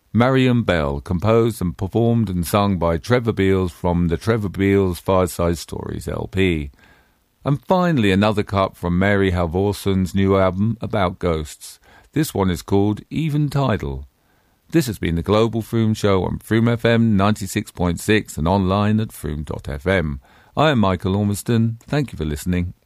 Marion Bell, composed and performed and sung by Trevor Beals from the Trevor Beals Fireside Stories LP. And finally, another cut from Mary Halvorson's new album about ghosts. This one is called Even Tidal. This has been the Global Froome Show on Froome FM 96.6 and online at froome.fm. I am Michael Ormiston. Thank you for listening.